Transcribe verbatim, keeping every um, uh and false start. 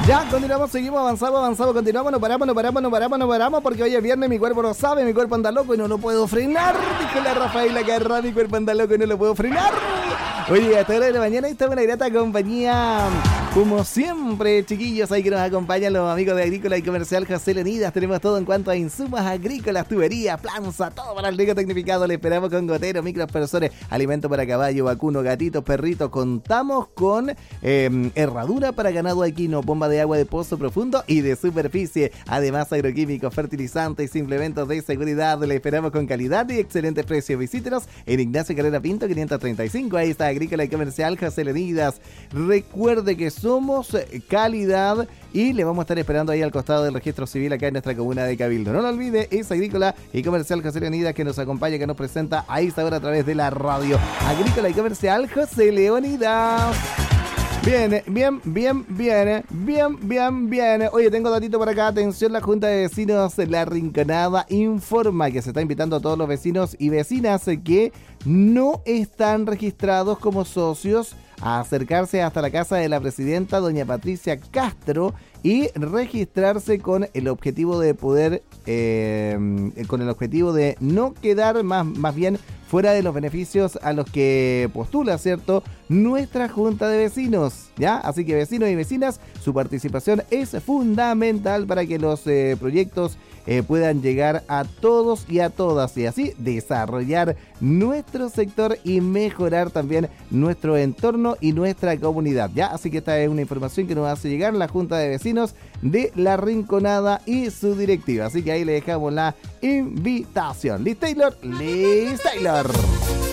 Ya, continuamos, seguimos, avanzamos, avanzamos, continuamos, no paramos, no paramos, no paramos, no paramos, porque hoy es viernes, mi cuerpo lo sabe, mi cuerpo anda loco y no lo puedo frenar. Dijo la Rafaela Carrá, mi cuerpo anda loco y no lo puedo frenar. Oye, a esta hora de la mañana está una grata compañía, como siempre, chiquillos, ahí que nos acompañan los amigos de Agrícola y Comercial José Leonidas. Tenemos todo en cuanto a insumos agrícolas, tuberías, planza, todo para el riego tecnificado. Le esperamos con goteros, microaspersores, alimento para caballo, vacuno, gatitos, perritos. Contamos con eh, herradura para ganado equino, bomba de agua de pozo profundo y de superficie. Además, agroquímicos, fertilizantes y implementos de seguridad. Le esperamos con calidad y excelentes precios. Visítenos en Ignacio Carrera Pinto quinientos treinta y cinco. Ahí está Agrícola y Comercial José Leonidas. Recuerde que somos calidad y le vamos a estar esperando ahí al costado del registro civil acá en nuestra comuna de Cabildo. No lo olvide, es Agrícola y Comercial José Leonidas que nos acompaña, que nos presenta a esta hora a través de la radio. Agrícola y Comercial José Leonidas. Bien, bien, bien, bien, bien, bien, bien. Oye, tengo datito por acá. Atención, la Junta de Vecinos La Rinconada informa que se está invitando a todos los vecinos y vecinas que no están registrados como socios a acercarse hasta la casa de la presidenta, doña Patricia Castro, y registrarse con el objetivo de poder, eh, con el objetivo de no quedar más, más bien fuera de los beneficios a los que postula, ¿cierto?, nuestra Junta de Vecinos, ¿ya? Así que vecinos y vecinas, su participación es fundamental para que los eh, proyectos eh, puedan llegar a todos y a todas y así desarrollar nuestro sector y mejorar también nuestro entorno y nuestra comunidad, ¿ya? Así que esta es una información que nos hace llegar la Junta de Vecinos de La Rinconada y su directiva. Así que ahí le dejamos la invitación. ¿Liz Taylor? ¡Liz Taylor!